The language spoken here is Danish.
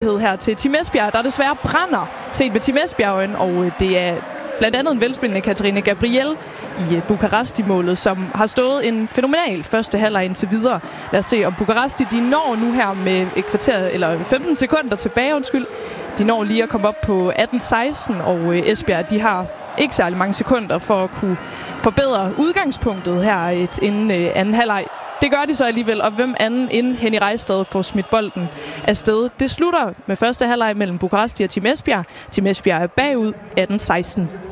opmærksomhed her til Team Esbjerg, der desværre brænder set med Team Esbjerg, og det er blandt andet en velspillende Katarina Gabriel i Bukaresti-målet, som har stået en fænomenal første halvleg indtil videre. Lad os se, om Bukaresti de når nu her med et kvarter, eller 15 sekunder tilbage, De når lige at komme op på 18-16, og Esbjerg, de har ikke særlig mange sekunder for at kunne forbedre udgangspunktet her inden anden halvleg. Det gør de så alligevel, og hvem anden end Henny Rejstad får smidt bolden afsted. Det slutter med første halvleg mellem Bukaresti og Team Esbjerg. Team Esbjerg er bagud 18-16.